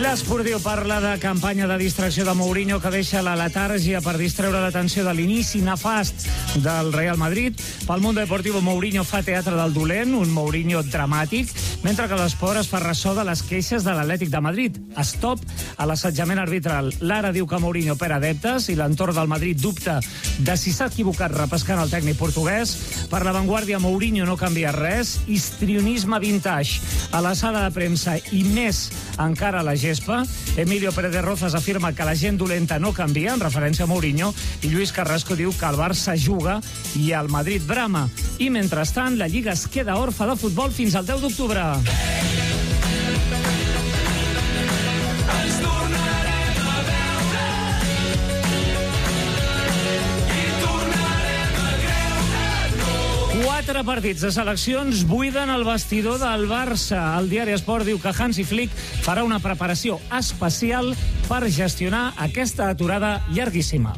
L'Esportiu parla de campanya de distracció de Mourinho que deixa la letàrgia per distreure l'atenció de l'inici nefast del Real Madrid. Pel Mundo Deportivo, Mourinho fa teatre del dolent, un Mourinho dramàtic, mentre que l'Esport es fa ressò de les queixes de l'Atlètic de Madrid. Stop a l'assetjament arbitral. Lara diu que Mourinho perd adeptes i l'entorn del Madrid dubta de si s'ha equivocat repescant el tècnic portuguès. Per La Vanguardia, Mourinho no canvia res. Histrionisme vintage a la sala de premsa i més encara a la gespa. Emilio Pérez de Rozas afirma que la gent dolenta no canvia, en referència a Mourinho, i Lluís Carrasco diu que el Barça juga i el Madrid brama. I mentrestant, la Lliga es queda orfa de futbol fins al 10 d'octubre. Quatre partits de seleccions buiden el vestidor del Barça. El diari Esport diu que Hansi Flick farà una preparació especial per gestionar aquesta aturada llarguíssima.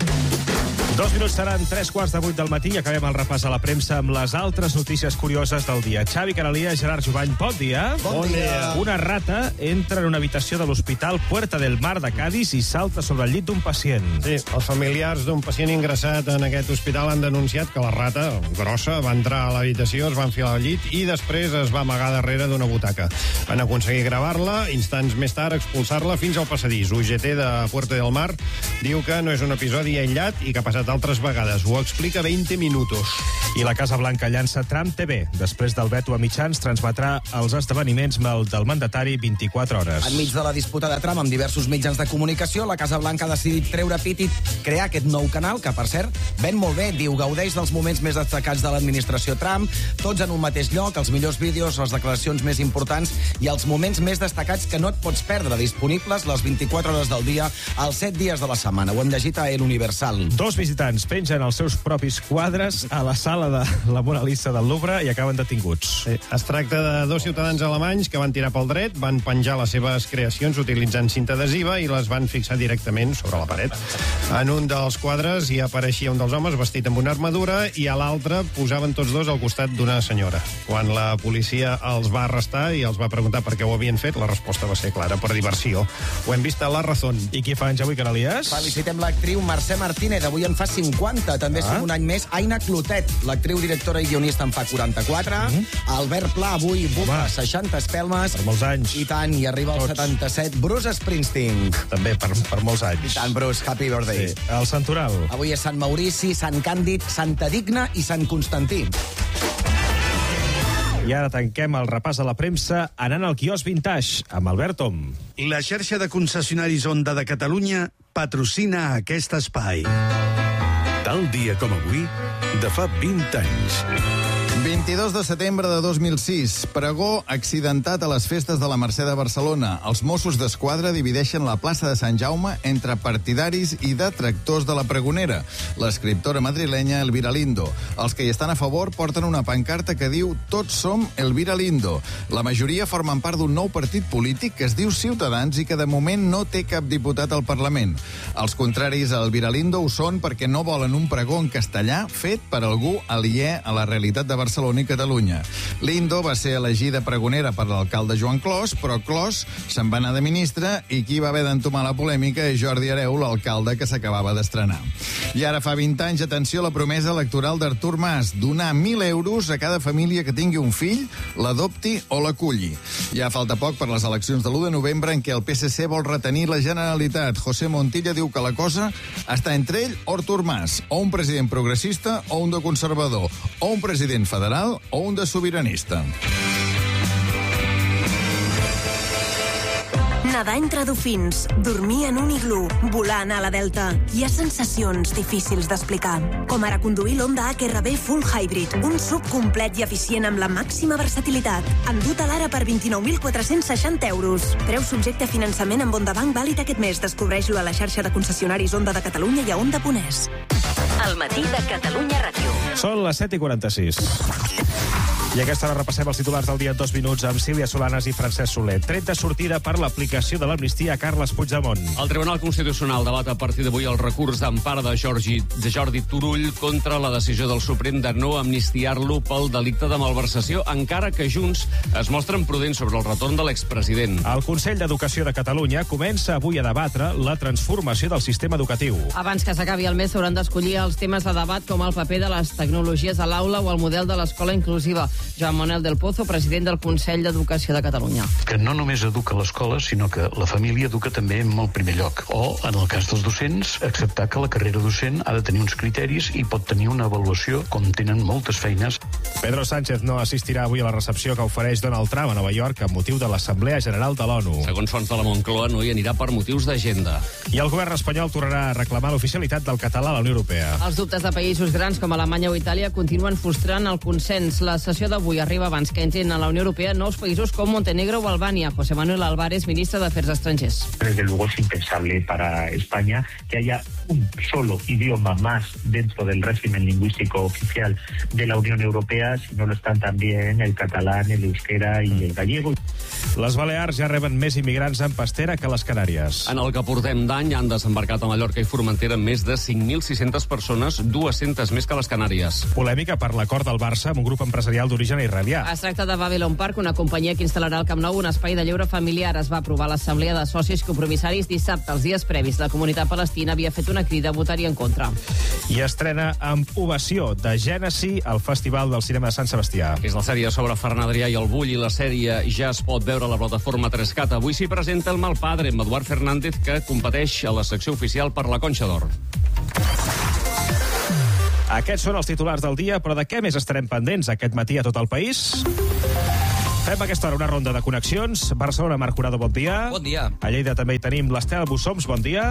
2 minuts seran 3:15 del matí i acabem el repàs a la premsa amb les altres notícies curioses del dia. Xavi Canalia, Gerard Jubany, bon dia. Bon dia. Una rata entra en una habitació de l'Hospital Puerta del Mar de Cádiz i salta sobre el llit d'un pacient. Sí, els familiars d'un pacient ingressat en aquest hospital han denunciat que la rata, grossa, va entrar a l'habitació, es va enfilar al llit i després es va amagar darrere d'una butaca. Van aconseguir gravar-la, instants més tard expulsar-la fins al passadís. UGT de Puerta del Mar diu que no és un episodi aïllat i que ha passat altres vegades. Ho explica 20 minutos. I la Casa Blanca llança Trump TV. Després del veto a mitjans, transmetrà els esdeveniments del mandatari 24 hores. Enmig de la disputa de Trump amb diversos mitjans de comunicació, la Casa Blanca ha decidit treure pit i crear aquest nou canal, que, per cert, ven molt bé. Diu, gaudeix dels moments més destacats de l'administració Trump, tots en un mateix lloc, els millors vídeos, les declaracions més importants i els moments més destacats que no et pots perdre, disponibles les 24 hores del dia, els 7 dies de la setmana. Ho hem llegit a El Universal. Dos visitants pengen els seus propis quadres a la sala de la Mona Lisa del Louvre i acaben detinguts. Sí, es tracta de dos ciutadans alemanys que van tirar pel dret, van penjar les seves creacions utilitzant cinta adhesiva i les van fixar directament sobre la paret. En un dels quadres hi apareixia un dels homes vestit amb una armadura i a l'altre posaven tots dos al costat d'una senyora. Quan la policia els va arrestar i els va preguntar per què ho havien fet, la resposta va ser clara, per diversió. Ho hem vist a La Razón. I qui fa anys avui, Canalies? Felicitem l'actriu Mercè Martínez, avui en fa 50, també som un any més. Aina Clotet, l'actriu, directora i guionista, en fa 44. Albert Pla, avui bufa 60 espelmes. Per molts anys. I tant, i arriba al 77. Bruce Springsteen. També per molts anys. I tant, Bruce, happy birthday. Sí. El Santoral. Avui és Sant Maurici, Sant Càndid, Santa Digna i Sant Constantí. I ara tanquem el repàs a la premsa anant al quiosc Vintage amb Albert Om. La xarxa de concessionaris Honda de Catalunya patrocina aquest espai. Tal dia com avui, de fa 20 anys. 22 de setembre de 2006. Pregó accidentat a les festes de la Mercè de Barcelona. Els Mossos d'Esquadra divideixen la plaça de Sant Jaume entre partidaris i detractors de la pregonera. L'escriptora madrilenya Elvira Lindo. Els que hi estan a favor porten una pancarta que diu «Tots som Elvira Lindo». La majoria formen part d'un nou partit polític que es diu Ciutadans i que de moment no té cap diputat al Parlament. Els contraris a Elvira Lindo ho són perquè no volen un pregó en castellà fet per algú aliè a la realitat de Barcelona i Catalunya. Lindo va ser elegida pregonera per l'alcalde Joan Clos, però Clos se'n va anar de ministre i qui va haver d'entomar la polèmica és Jordi Hereu, l'alcalde que s'acabava d'estrenar. I ara fa 20 anys, atenció a la promesa electoral d'Artur Mas, donar 1.000 euros a cada família que tingui un fill, l'adopti o l'aculli. Ja falta poc per les eleccions de l'1 de novembre en què el PSC vol retenir la Generalitat. José Montilla diu que la cosa està entre ell o Artur Mas, o un president progressista o un de conservador, o un president federal o un de sobiranista. Nedar entre dofins, dormir en un iglú, volar a la Delta. Hi ha sensacions difícils d'explicar. Com ara conduir l'Honda HRV Full Hybrid, un SUV complet i eficient amb la màxima versatilitat. Endut a l'ara per 29.460 euros. Preu subjecte a finançament amb Honda Bank vàlid aquest mes. Descobreix-lo a la xarxa de concessionaris Honda de Catalunya i a Honda.es. El matí de Catalunya Ràdio. Són les 7:46. I a aquesta hora repassem els titulars del dia en 2 minuts amb Sílvia Solanas i Francesc Soler. Tret de sortida per l'aplicació de l'amnistia a Carles Puigdemont. El Tribunal Constitucional debat a partir d'avui el recurs d'empara de Jordi Turull contra la decisió del Suprem de no amnistiar-lo pel delicte de malversació, encara que Junts es mostren prudents sobre el retorn de l'expresident. El Consell d'Educació de Catalunya comença avui a debatre la transformació del sistema educatiu. Abans que s'acabi el mes s'hauran d'escollir els temes de debat com el paper de les tecnologies a l'aula o el model de l'escola inclusiva. Joan Manuel del Pozo, president del Consell d'Educació de Catalunya. Que no només educa l'escola, sinó que la família educa també en el primer lloc. O, en el cas dels docents, acceptar que la carrera docent ha de tenir uns criteris i pot tenir una avaluació com tenen moltes feines. Pedro Sánchez no assistirà avui a la recepció que ofereix Donald Trump a Nova York amb motiu de l'Assemblea General de l'ONU. Segons fonts de la Moncloa, no hi anirà per motius d'agenda. I el govern espanyol tornarà a reclamar l'oficialitat del català a la Unió Europea. Els dubtes de països grans com Alemanya o Itàlia continuen frustrant el consens. La sessió d'avui arriba abans que entrin a la Unió Europea nous països com Montenegro o Albània. José Manuel Álvarez, ministre d'Afers Estrangers. Desde luego es impensable para España que haya un solo idioma más dentro del régimen lingüístico oficial de la Unión Europea, si no lo están también el catalán, el euskera y el gallego. Les Balears ja reben més immigrants en pastera que les Canàries. En el que portem d'any han desembarcat a Mallorca i Formentera més de 5.600 persones, 200 més que les Canàries. Polèmica per l'acord del Barça amb un grup empresarial d'origen israelià. Es tracta de Babylon Park, una companyia que instal·larà al Camp Nou un espai de lleure familiar. Es va aprovar l'assemblea de socis compromissaris dissabte. Els dies previs, la comunitat palestina havia fet una crida a votar-hi en contra. I estrena amb ovació de Gènesi al Festival del Cinema de Sant Sebastià. És la sèrie sobre Ferran Adrià i el Bull, i la sèrie ja es pot veure a la plataforma 3CAT. Avui s'hi presenta El mal padre, amb Eduard Fernández, que competeix a la secció oficial per la Conxa d'Or. Aquests són els titulars del dia, però de què més estarem pendents aquest matí a tot el país? Fem a aquesta hora una ronda de connexions. Barcelona, Marc Curado, bon dia. Bon dia. A Lleida també hi tenim l'Estel Bussoms, bon dia.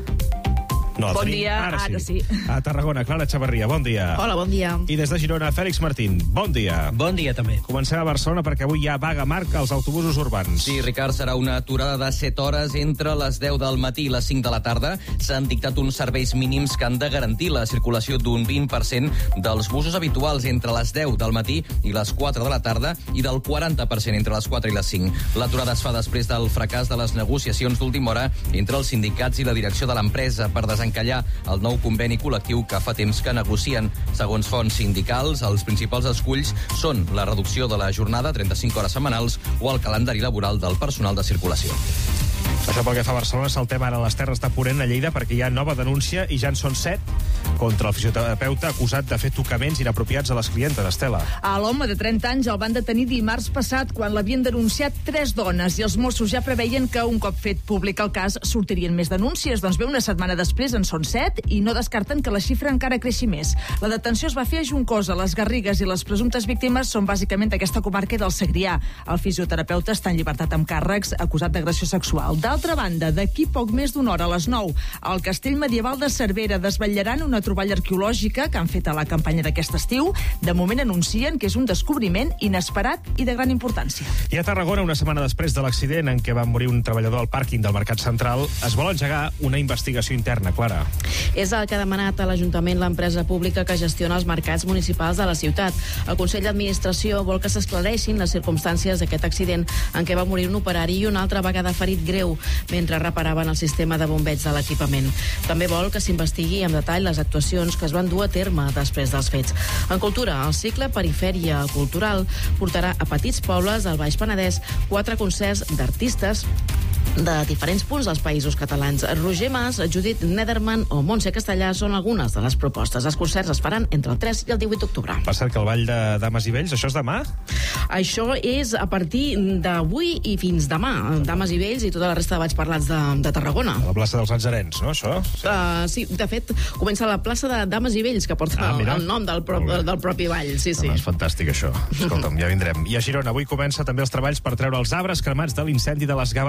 No, bon dia, ara sí. A Tarragona, Clara Chavarria, bon dia. Hola, bon dia. I des de Girona, Fèlix Martín, bon dia. Bon dia, també. Comencem a Barcelona perquè avui hi ha vaga marca als autobusos urbans. Sí, Ricard, serà una aturada de 7 hores entre les 10 del matí i les 5 de la tarda. S'han dictat uns serveis mínims que han de garantir la circulació d'un 20% dels busos habituals entre les 10 del matí i les 4 de la tarda i del 40% entre les 4 i les 5. L'aturada es fa després del fracàs de les negociacions d'última hora entre els sindicats i la direcció de l'empresa per desencallar el nou conveni col·lectiu que fa temps que negocien. Segons fonts sindicals, els principals esculls són la reducció de la jornada, 35 hores setmanals, o el calendari laboral del personal de circulació. Això pel que fa a Barcelona, saltem ara a les Terres de Ponent, a Lleida, perquè hi ha nova denúncia, i ja en són 7, contra el fisioterapeuta acusat de fer tocaments inapropiats a les clientes, Estela. A l'home de 30 anys el van detenir dimarts passat quan l'havien denunciat 3 dones i els Mossos ja preveien que un cop fet públic el cas sortirien més denúncies. Doncs bé, una setmana després en són 7 i no descarten que la xifra encara creixi més. La detenció es va fer a Juncosa, les Garrigues, i les presumptes víctimes són bàsicament d'aquesta comarca del Segrià. El fisioterapeuta està en llibertat amb càrrecs, acusat d'agressió sexual. D'altra banda, d'aquí poc més d'una hora, a les 9, al Castell Medieval de Cervera desvetllaran una troballa arqueològica que han fet a la campanya d'aquest estiu. De moment anuncien que és un descobriment inesperat i de gran importància. I a Tarragona, una setmana després de l'accident en què va morir un treballador al pàrquing del Mercat Central, es vol engegar una investigació interna, Clara. És el que ha demanat a l'Ajuntament l'empresa pública que gestiona els mercats municipals de la ciutat. El Consell d'Administració vol que s'esclareixin les circumstàncies d'aquest accident en què va morir un operari i una altra vegada ferit greu mentre reparaven el sistema de bombeig de l'equipament. També vol que s'investigui amb detall les actuacions que es van dur a terme després dels fets. En cultura, el cicle Perifèria Cultural portarà a petits pobles del Baix Penedès 4 concerts d'artistes de diferents punts dels països catalans. Roger Mas, Judit Nederman o Montse Castellà són algunes de les propostes. Els concerts es faran entre el 3 i el 18 d'octubre. Per cert, que el Ball de Dames i Vells, això és demà? Això és a partir d'avui i fins demà. Dames i Vells i tota la resta de balls parlats de Tarragona. A la plaça dels Natzarens, no, això? Sí, de fet, comença a la plaça de Dames i Vells, que porta el nom del propi ball. Sí, sí. És fantàstic, això. Escolta'm, ja vindrem. I a Girona, avui comença també els treballs per treure els arbres cremats de l'incendi de les Gavarres. El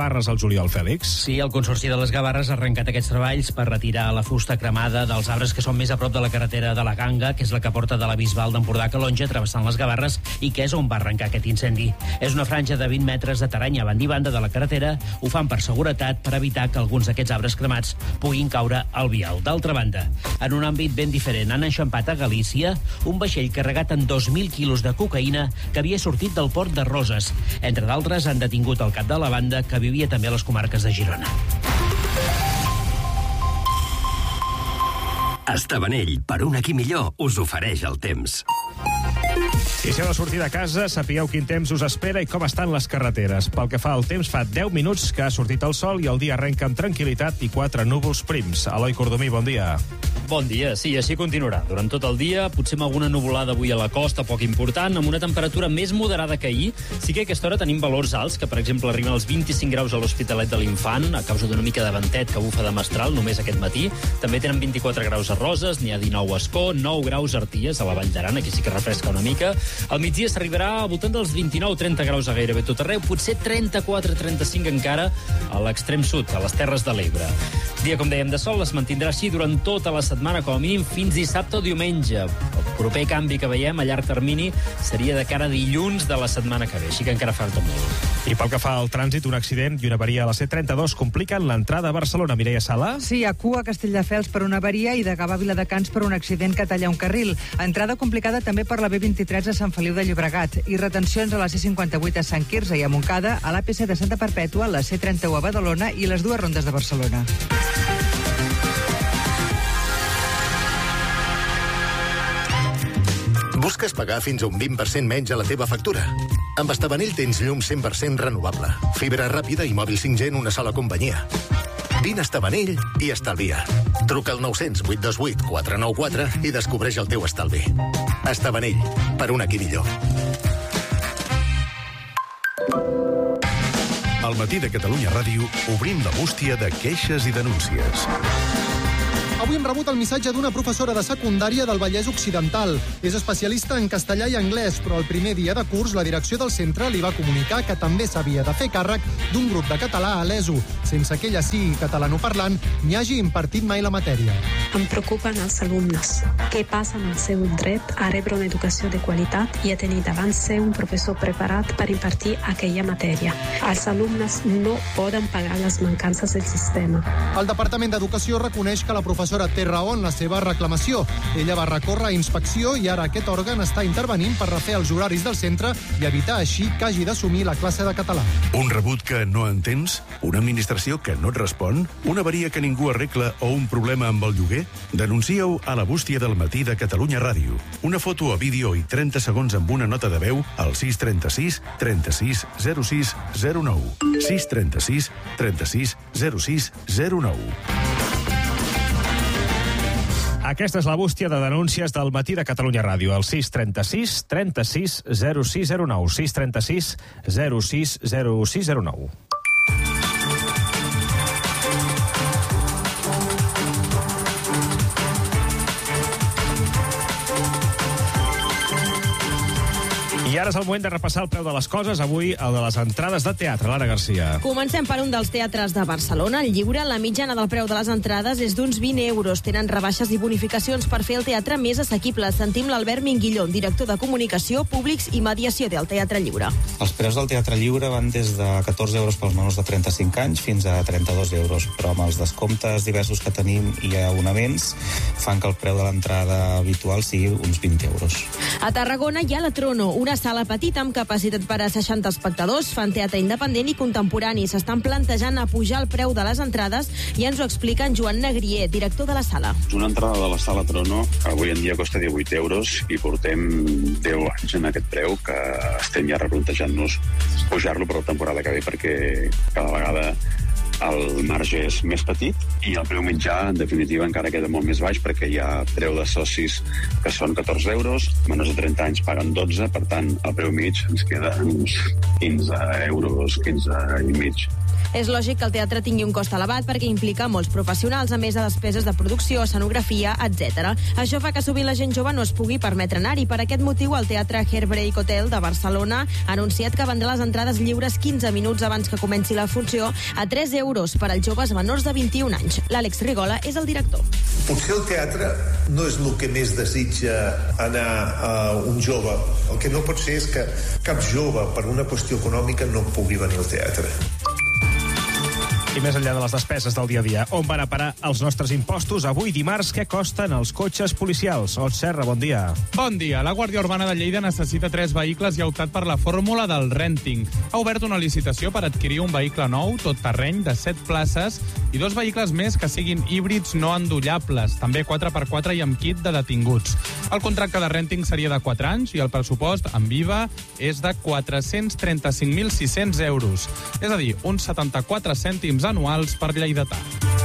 juliol, Fèlix? Sí, el Consorci de les Gavarres ha arrencat aquests treballs per retirar la fusta cremada dels arbres que són més a prop de la carretera de la Ganga, que és la que porta de la Bisbal d'Empordà a Calonge, travessant les Gavarres, i que és on va arrencar aquest incendi. És una franja de 20 metres de terreny a banda i banda de la carretera. Ho fan per seguretat, per evitar que alguns d'aquests arbres cremats puguin caure al vial. D'altra banda, en un àmbit ben diferent, han enxampat a Galícia un vaixell carregat en 2.000 quilos de cocaïna que havia sortit del port de Roses. Entre d'altres, han detingut el cap de la banda, que vivia també a les comarques de Girona. Estabanell, per un aquí millor, us ofereix el temps. I si heu de sortir de casa, sapigueu quin temps us espera i com estan les carreteres. Pel que fa al temps, fa 10 minuts que ha sortit el sol i el dia arrenca amb tranquil·litat i 4 núvols prims. Eloi Cordomí, bon dia. Bon dia, sí, així continuarà. Durant tot el dia, potser amb alguna nuvolada avui a la costa, poc important, amb una temperatura més moderada que ahir. Sí que a aquesta hora tenim valors alts, que per exemple arriben als 25 graus a l'Hospitalet de l'Infant, a causa d'una mica de ventet que bufa de mestral només aquest matí. També tenen 24 graus a Roses, n'hi ha 19 a Ascó, 9 graus a Arties, a la Vall d'Aran, aquí sí que refresca una mica. Al migdia s'arribarà al voltant dels 29-30 graus a gairebé tot arreu, potser 34-35 encara a l'extrem sud, a les Terres de l'Ebre. Dia, com dèiem, de sol es mantindrà així durant tota la setmana, com a mínim fins dissabte o diumenge. El proper canvi que veiem a llarg termini seria de cara a dilluns de la setmana que ve, així que encara falta molt. I pel que fa al trànsit, un accident i una avaria a la C32 compliquen l'entrada a Barcelona. Mireia Sala? Sí, a cua a Castelldefels per una avaria i de Gavà a Viladecans per un accident que talla un carril. Entrada complicada també per la B23 a Sant Feliu de Llobregat i retencions a la C58 a Sant Quirze i a Montcada, a l'APC de Santa Perpètua, la C31 a Badalona i les dues rondes de Barcelona. Busques pagar fins a un 20% menys a la teva factura? Amb Estabanell tens llum 100% renovable, fibra ràpida i mòbil 5G en una sola companyia. Vine a Estabanell i estalvia. Truca al 900 828 494 i descobreix el teu estalvi. Estabanell, per un aquí millor. Al matí de Catalunya Ràdio obrim la bústia de queixes i denúncies. Avui hem rebut el missatge d'una professora de secundària del Vallès Occidental. És especialista en castellà i anglès, però el primer dia de curs la direcció del centre li va comunicar que també s'havia de fer càrrec d'un grup de català a l'ESO, sense que ella sigui catalanoparlant ni hagi impartit mai la matèria. Em preocupen els alumnes. Què passa amb el seu dret a rebre una educació de qualitat i a tenir davant seu un professor preparat per impartir aquella matèria? Els alumnes no poden pagar les mancances del sistema. El Departament d'Educació reconeix que la professora té raó en la seva reclamació. Ella va recórrer a inspecció i ara aquest òrgan està intervenint per refer els horaris del centre i evitar així que hagi d'assumir la classe de català. Un rebut que no entens? Una administració que no et respon? Una avaria que ningú arregla o un problema amb el lloguer? Denuncia-ho a la bústia del matí de Catalunya Ràdio. Una foto o vídeo i 30 segons amb una nota de veu al 636 36 06 09. 636 36 06 09. Aquesta és la bústia de denúncies del matí de Catalunya Ràdio, al 636 36 06 09. 636 06 06 09. I ara és el moment de repassar el preu de les coses. Avui, el de les entrades de teatre. Lara Garcia. Comencem per un dels teatres de Barcelona, el Lliure. La mitjana del preu de les entrades és d'uns 20 euros. Tenen rebaixes i bonificacions per fer el teatre més assequible. Sentim l'Albert Minguillón, director de Comunicació, Públics i Mediació del Teatre Lliure. Els preus del Teatre Lliure van des de 14 euros pels menors de 35 anys fins a 32 euros, però amb els descomptes diversos que tenim i abonaments fan que el preu de l'entrada habitual sigui uns 20 euros. A Tarragona hi ha la Trono, una sala petita amb capacitat per a 60 espectadors, fan teatre independent i contemporani. S'estan plantejant a pujar el preu de les entrades i ens ho explica en Joan Negrier, director de la sala. Una entrada de la sala Trono avui en dia costa 18 euros i portem 10 anys en aquest preu que estem ja replantejant-nos pujar-lo per la temporada que ve perquè cada vegada el marge és més petit i el preu mitjà, en definitiva, encara queda molt més baix perquè hi ha preu de socis que són 14 euros, menors de 30 anys paguen 12, per tant, el preu mig ens queda uns 15 euros, 15 i mig. És lògic que el teatre tingui un cost elevat perquè implica molts professionals, a més de despeses de producció, escenografia, etc. Això fa que sovint la gent jove no es pugui permetre anar-hi. Per aquest motiu, el Teatre Herbreak Hotel de Barcelona ha anunciat que vendrà les entrades lliures 15 minuts abans que comenci la funció a 3 euros per als joves menors de 21 anys. L'Àlex Rigola és el director. Potser el teatre no és el que més desitja anar a un jove. El que no pot ser és que cap jove, per una qüestió econòmica, no pugui venir al teatre. I més enllà de les despeses del dia a dia, on van a parar els nostres impostos? Avui, dimarts, què costen els cotxes policials? Ot Serra, bon dia. Bon dia. La Guàrdia Urbana de Lleida necessita 3 vehicles i ha optat per la fórmula del renting. Ha obert una licitació per adquirir un vehicle nou, tot terreny, de 7 places i 2 vehicles més que siguin híbrids no endollables, també 4x4 i amb kit de detinguts. El contracte de renting seria de 4 anys i el pressupost en viva és de 435.600 euros. És a dir, uns 74 cèntims anuals per lleidatà.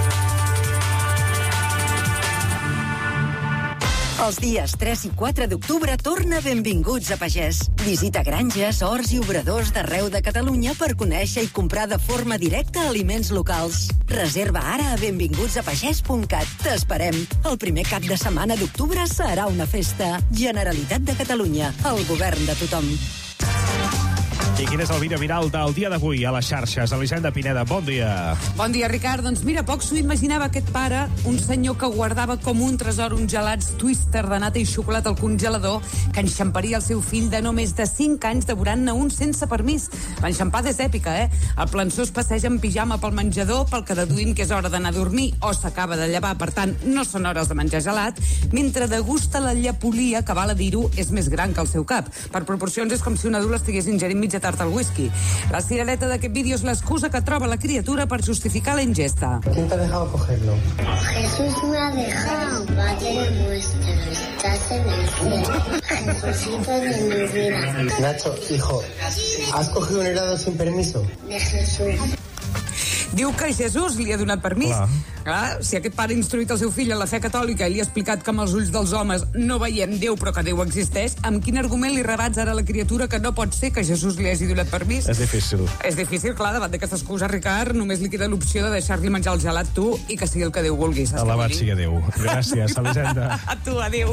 Els dies 3 i 4 d'octubre torna Benvinguts a Pagès. Visita granges, horts i obradors d'arreu de Catalunya per conèixer i comprar de forma directa aliments locals. Reserva ara a benvingutsapagès.cat. T'esperem. El primer cap de setmana d'octubre serà una festa. Generalitat de Catalunya. El govern de tothom. I quin és el vídeo viral del dia d'avui a les xarxes? Elisenda Pineda, bon dia. Bon dia, Ricard. Doncs mira, poc s'ho imaginava aquest pare, un senyor que guardava com un tresor uns gelats Twister de nata i xocolata al congelador, que enxamparia el seu fill de no més de 5 anys devorant-ne un sense permís. L'enxampada és èpica, El plançó es passeja en pijama pel menjador, pel que deduïm que és hora d'anar a dormir o s'acaba de llevar, per tant, no són hores de menjar gelat, mentre degusta la llepolia, que val a dir-ho, és més gran que el seu cap. Per proporcions és com si un adult estigués ingerint mitja tarta al whisky. La cirereta d'aquest vídeo és l'excusa que troba la criatura per justificar la ingesta. ¿Quién te ha dejado cogerlo? Jesús me ha dejado, Padre nuestro, estás en el cielo. Jesucito de mi vida. Nacho, hijo, ¿has cogido un helado sin permiso? De Jesús. Diu que Jesús li ha donat permís. Clar, si aquest pare ha instruït el seu fill en la fe catòlica i li ha explicat que amb els ulls dels homes no veiem Déu, però que Déu existeix, amb quin argument li rebats ara a la criatura que no pot ser que Jesús li hagi donat permís? És difícil. És difícil, clar, davant d'aquesta excusa, Ricard, només li queda l'opció de deixar-li menjar el gelat tu i que sigui el que Déu vulgui. Alabat sigui Déu. Gràcies, Elisenda. A tu, adéu.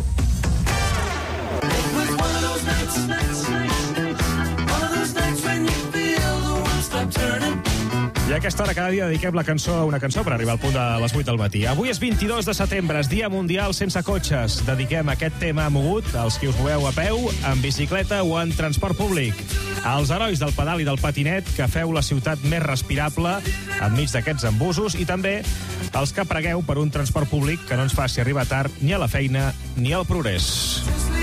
I a aquesta hora cada dia dediquem una cançó per arribar al punt de les 8 del matí. Avui és 22 de setembre, és Dia Mundial Sense Cotxes. Dediquem aquest tema mogut als qui us moveu a peu, en bicicleta o en transport públic. Als herois del pedal i del patinet que feu la ciutat més respirable enmig d'aquests embussos i també als que pregueu per un transport públic que no ens faci arribar tard ni a la feina ni al progrés.